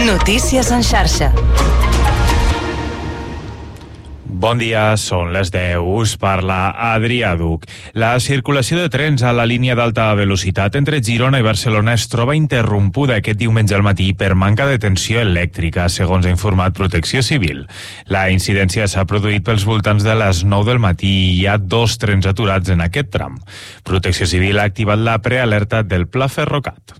Notícies en xarxa. Bon dia, són les 10, us parla Adrià Duc. La circulació de trens a la línia d'alta velocitat entre Girona i Barcelona es troba interrompuda aquest diumenge al matí per manca de tensió elèctrica, segons ha informat Protecció Civil. La incidència s'ha produït pels voltants de les 9 del matí i hi ha 2 trens aturats en aquest tram. Protecció Civil ha activat la prealerta del Pla Ferrocat.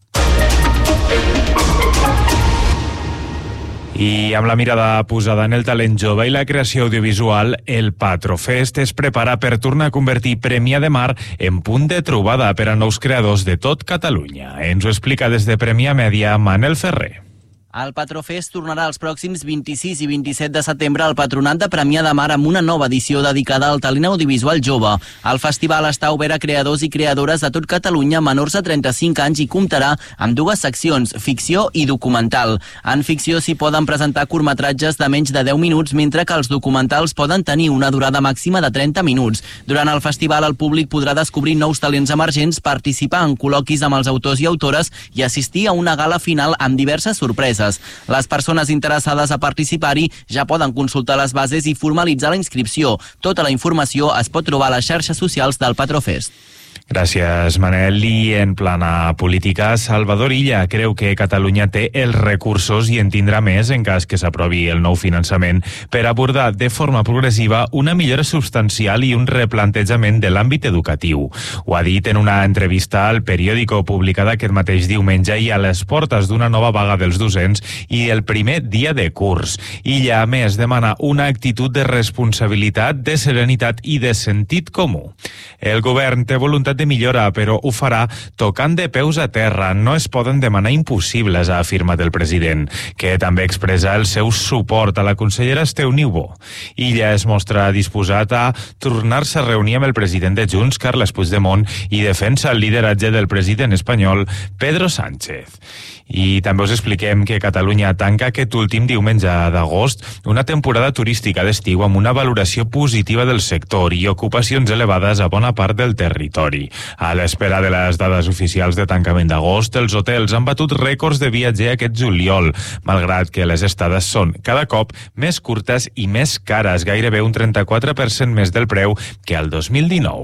I amb la mirada posada en el talent jove i la creació audiovisual, el Patrofest es prepara per tornar a convertir Premià de Mar en punt de trobada per a nous creadors de tot Catalunya. Ens ho explica des de Premià Mèdia Manel Ferrer. El Patrofest tornarà els pròxims 26 i 27 de setembre al Patronat de Premià de Mar amb una nova edició dedicada al talent audiovisual jove. El festival està obert a creadors i creadores de tot Catalunya menors de 35 anys i comptarà amb 2 seccions, ficció i documental. En ficció s'hi poden presentar curtmetratges de menys de 10 minuts, mentre que els documentals poden tenir una durada màxima de 30 minuts. Durant el festival el públic podrà descobrir nous talents emergents, participar en col·loquis amb els autors i autores i assistir a una gala final amb diverses sorpreses. Les persones interessades a participar-hi ja poden consultar les bases i formalitzar la inscripció. Tota la informació es pot trobar a les xarxes socials del Patrofest. Gràcies, Manel. I en plana política, Salvador Illa creu que Catalunya té els recursos i en tindrà més en cas que s'aprovi el nou finançament per abordar de forma progressiva una millora substancial i un replantejament de l'àmbit educatiu. Ho ha dit en una entrevista al Periódico publicada aquest mateix diumenge i a les portes d'una nova vaga dels docents i el primer dia de curs. Illa, a més, demana una actitud de responsabilitat, de serenitat i de sentit comú. El govern té voluntat de millora, però ho farà tocant de peus a terra. No es poden demanar impossibles, ha afirmat el president, que també expressa el seu suport a la consellera Esteu Niubó. Illa es mostra disposat a tornar-se a reunir amb el president de Junts, Carles Puigdemont, i defensa el lideratge del president espanyol, Pedro Sánchez. I també us expliquem que Catalunya tanca aquest últim diumenge d'agost una temporada turística d'estiu amb una valoració positiva del sector i ocupacions elevades a bona part del territori. A l'espera de les dades oficials de tancament d'agost, els hotels han batut rècords de viatger aquest juliol, malgrat que les estades són cada cop més curtes i més cares, gairebé un 34% més del preu que el 2019.